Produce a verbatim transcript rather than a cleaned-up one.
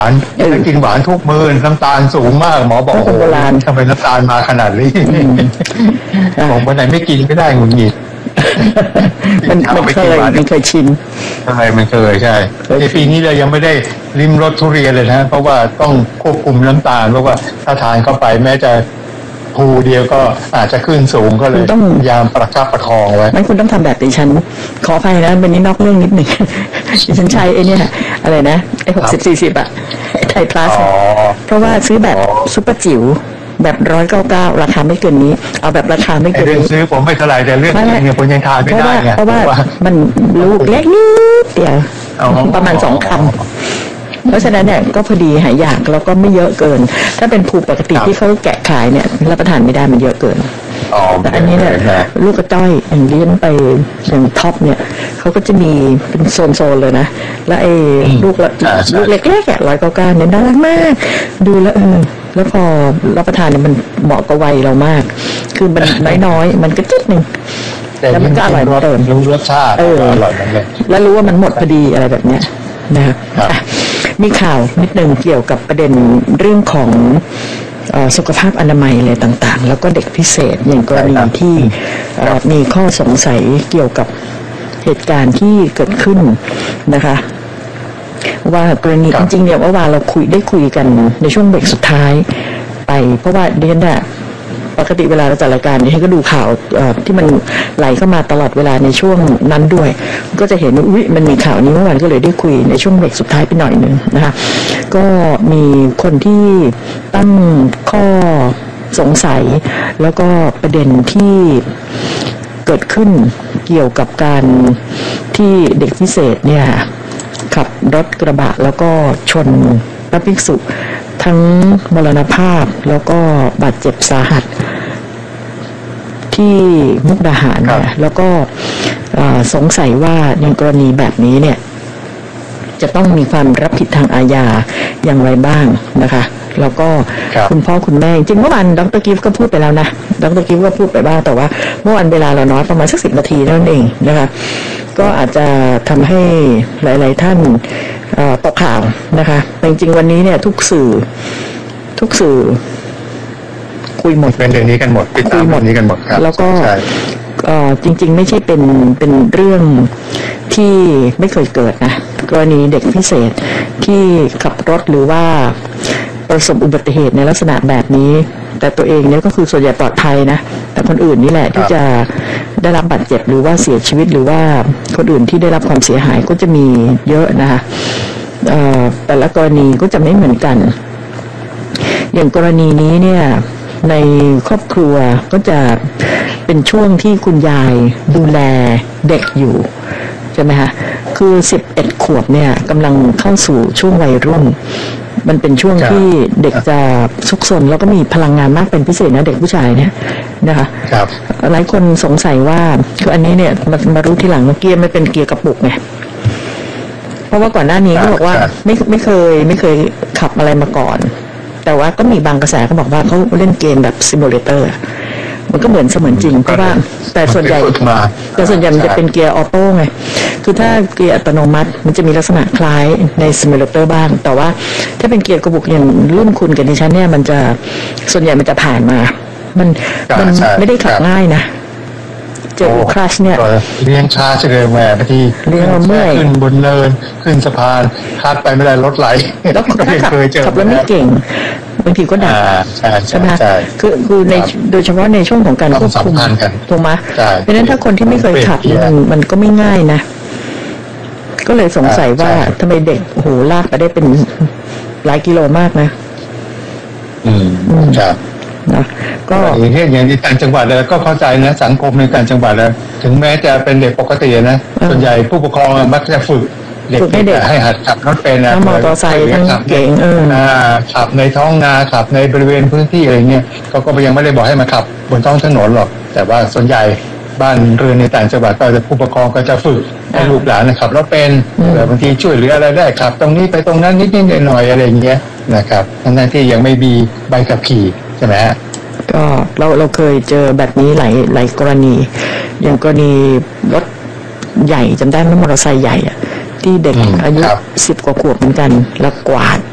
านถ้ากินหวานทุกมื้อน้ำตาลสูงมากหมอบอกโอ้โหทำไมน้ำตาลมาขนาดนี้ผมวันไหนไม่กินก็ได้หงุดหงิดมันมันเคยมันเคยชินใช่มันเคยใช่ในปีนี้เรายังไม่ได้ริมรสทุเรียนเลยนะเพราะว่าต้องควบคุมน้ำตาลเพราะว่าถ้าทานเข้าไปแม้จะภูเดียวก็อาจจะขึ้นสูงก็เลยต้องพยายามประคับประคองไว้ไม่คุณต้องทำแบบดิฉันขออภัยนะเป็นนี้นอกเรื่องนิดหนึ่งดิฉันใช้ไอ้นี่อะไรนะไอ้หกสิบสี่สิบอะไทยพลัสเพราะว่าซื้อแบบซุปเปอร์จิ๋วแบบร้อยเก้าเก้าราคาไม่เกินนี้เอาแบบราคาไม่เกินนี้เรื่องซื้อผมไม่เท่าไหร่แต่เรื่องกินเนี่ยผมยังทานไม่ได้ไงเพราะว่ามันลูกเล็กนิดเดียวประมาณสองคำเพราะฉะนั้นเนี่ยก็พอดีหายอยากแล้วก็ไม่เยอะเกินถ้าเป็นภูปกติที่เขาแกะขายเนี่ยรับประทานไม่ได้มันเยอะเกินแต่อันนี้เนี่ยลูกกระต้อยอย่างเลี้ยงไปอย่างท็อปเนี่ยเขาก็จะมีเป็นโซนๆเลยนะแล้วไอ้ลูกลูกเล็กๆอ่ะร้อยเก้าเก้าเนี่ยน่ารักมากดูแล้วเออแล้วพอรับประทานเนี่ยมันเหมาะกับวัยเรามากคือมันน้อยๆมันก็จุดหนึ่งแล้วมันก็อร่อยเติมรู้รสชาติอร่อยนั่นเลยแล้วรู้ว่ามันหมดพอดีอะไรแบบเนี้ยนะครับมีข่าวนิดนึงเกี่ยวกับประเด็นเรื่องของสุขภาพอนามัยอะไรต่างๆแล้วก็เด็กพิเศษอย่างกรณีที่มีข้อสงสัยเกี่ยวกับเหตุการณ์ที่เกิดขึ้นนะคะว่ากรณีจริงๆเนี่ยว่าเราคุยได้คุยกันในช่วงเบรกสุดท้ายไปเพราะว่าเดียนน่ะปกติเวลาเราจัดรายการเนี่ยให้ก็ดูข่าวที่มันไหลเข้ามาตลอดเวลาในช่วงนั้นด้วยก็จะเห็นว่าอุ๊ยมันมีข่าวนี้เมื่อวานก็เลยได้คุยในช่วงเบรกสุดท้ายไปหน่อยนึงนะคะก็มีคนที่ตั้งข้อสงสัยแล้วก็ประเด็นที่เกิดขึ้นเกี่ยวกับการที่เด็กพิเศษเนี่ยขับรถกระบะแล้วก็ชนพระภิกษุทั้งมรณภาพแล้วก็บาดเจ็บสาหัสที่มุกดาหารเนี่ยแล้วก็สงสัยว่าในกรณีแบบนี้เนี่ยจะต้องมีความรับผิดทางอาญาอย่างไรบ้างนะคะแล้วก็คุณพ่อคุณแม่จริงเมื่อวานดรกิฟต์ก็พูดไปแล้วนะดรกิฟต์ก็พูดไปบ้างแต่ว่าเมื่อวันเวลาเราน้อยประมาณสักสิบนาทีนั่นเองนะคะก็อาจจะทำให้หลายๆท่านตกข่าวนะคะจริงๆวันนี้เนี่ยทุกสื่อทุกสื่อคุยหมดเป็นเรื่องนี้กันหมดติดตามเรื่องนี้กันหมดครับแล้วก็จริงๆไม่ใช่เป็นเป็นเรื่องที่ไม่เคยเกิดนะกรณีเด็กพิเศษที่ขับรถหรือว่าประสบอุบัติเหตุในลักษณะแบบนี้แต่ตัวเองเนี่ยก็คือส่วนใหญ่ปลอดภัยนะแต่คนอื่นนี่แหละที่จะได้รับบาดเจ็บหรือว่าเสียชีวิตหรือว่าคนอื่นที่ได้รับความเสียหายก็จะมีเยอะนะคะแต่ละกรณีก็จะไม่เหมือนกันอย่างกรณีนี้เนี่ยในครอบครัวก็จะเป็นช่วงที่คุณยายดูแลเด็กอยู่ใช่ไหมคะคือสิบเอ็ดขวบเนี่ยกำลังเข้าสู่ช่วงวัยรุ่นมันเป็นช่วงที่เด็กจะซุกซนแล้วก็มีพลังงานมากเป็นพิเศษนะเด็กผู้ชายเนี่ยนะคะหลายคนสงสัยว่าคืออันนี้เนี่ยมามารู้ทีหลังว่าเกียร์ไม่เป็นเกียร์กระปุกไงเพราะว่าก่อนหน้านี้เขาบอกว่าไม่ไม่เคยไม่เคยขับอะไรมาก่อนแต่ว่าก็มีบางกระแสเขาบอกว่าเขาเล่นเกมแบบซิมูเลเตอร์มันก็เหมือนเสมือนจริงเพราะว่าแต่ส่วนใหญ่แต่ส่วนใหญ่มันจะเป็นเกียร์ออโต้ไงคือถ้าเกียร์อัตโนมัติมันจะมีลักษณะคล้ายในซิมูเลเตอร์บ้างแต่ว่าถ้าเป็นเกียร์กระปุกอย่างรุ่นคุณกับดิฉันเนี่ยมันจะส่วนใหญ่มันจะผ่านมามันมันไม่ได้ขับง่ายนะเจอคลัชเนี่ยเลี้ยงช้าเฉยแหมบางทีเลี้ยงเมื่อยขึ้นบนเนินขึ้นสะพานคลัดไปไม่ได้รถไหลแล้วถ้าขับขับแล้วไม่เก่งบางทีก็ดับใช่ไหมคือคือในโดยเฉพาะในช่วงของการควบคุมถูกไหมเพราะฉะนั้นถ้าคนที่ไม่เคยขับมันมันก็ไม่ง่ายนะก็เลยสงสัยว่าทำไมเด็กโอ้โหลากไปได้เป็นหลายกิโลมากนะอืมครับนะก็อย่างเช่นอย่างที่ต่างจังหวัดแล้วก็เข้าใจนะสังคมในต่างจังหวัดแล้วถึงแม้จะเป็นเด็กปกตินะส่วนใหญ่ผู้ปกครองมักจะฝึกเด็กให้หัดขับรถเป็นนะมอเตอร์ไซค์ทั้งเก่งเออขับในท้องนาขับในบริเวณพื้นที่อะไรเงี้ยเขาก็ยังไม่ได้บอกให้มาขับบนท้องถนนหรอกแต่ว่าส่วนใหญ่บ้านเรือนในต่างจังหวัดก็จะผู้ปกครองก็จะฝึกให้ลูกหลานขับรถเป็นบางทีช่วยเหลืออะไรได้ขับตรงนี้ไปตรงนั้นนิดนิดหน่อยอะไรอย่างเงี้ยนะครับทั้งที่ยังไม่มีใบขับขี่ใช่ไหมฮะก็เราเราเคยเจอแบบนี้หลายหลายกรณีอย่างกรณีรถใหญ่จำได้ไหมมอเตอร์ไซค์ใหญ่อะที่เด็กอายุสิบกว่าขวบเหมือนกันแล้วกวาด